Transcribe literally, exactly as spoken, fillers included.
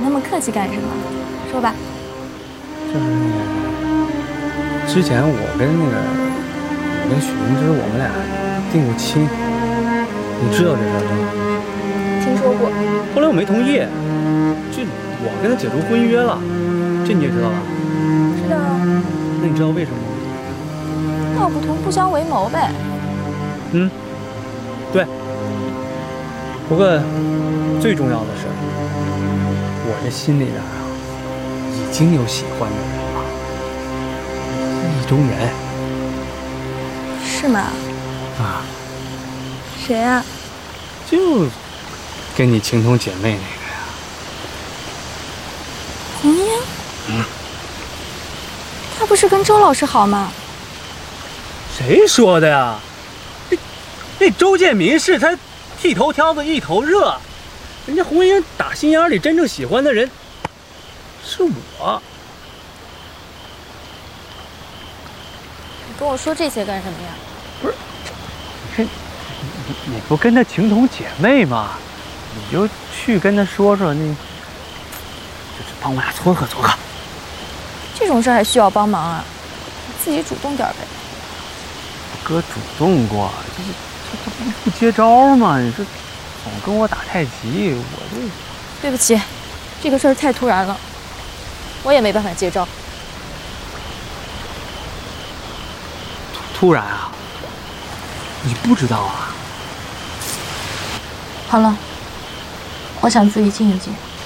那么客气干什么？说吧。 就是那个，之前我跟那个我跟许灵芝我们俩定过亲，你知道这事儿吗？ 听说过。 后来我没同意，就我跟他解除婚约了，这你也知道吧？ 知道啊。 那你知道为什么吗？ 道不同不相为谋呗。 嗯，对。不过最重要的是，我这心里边啊，已经有喜欢的人了，意中人。 是吗？ 啊。 谁啊？ 就跟你情同姐妹那个呀。 红英。 嗯。 他不是跟周老师好吗？ 谁说的呀？那那周建民是他剃头挑子一头热，人家红英打心眼里真正喜欢的人是我。 你跟我说这些干什么呀？ 不是，你看你你不跟他情同姐妹吗？你就去跟他说说，那就是帮我俩撮合撮合。 这种事还需要帮忙啊？你自己主动点呗。 哥主动过，这这这不不接招吗？你这总跟我打太极，我这…… 对不起，这个事儿太突然了，我也没办法接招。 突突然啊？你不知道啊？ 好了，我想自己静一静。